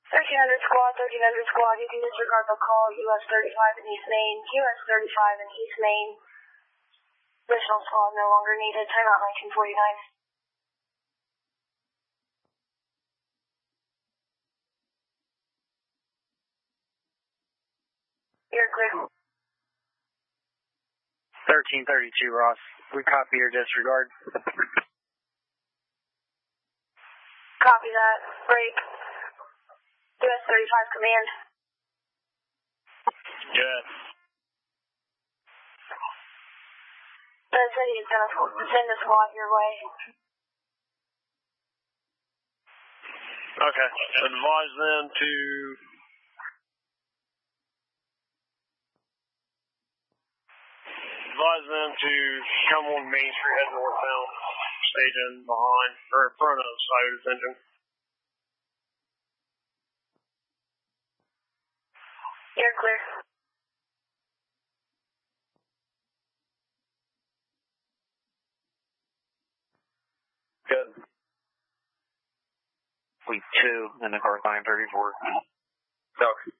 1300 squad, you can disregard the call, US 35 in East Main, US 35 in East Main. Additional squad no longer needed, timeout 1949. You're clear. 1332, Ross. We copy your disregard. Copy that. Break. US 35 command. Yes. The city is going to send a squad your way. Okay. Advise them to... Advise them to come on Main Street, head northbound, station behind, or in front of Scioto's engine. You're clear. Good. Fleet 2 in the car line 34. Okay.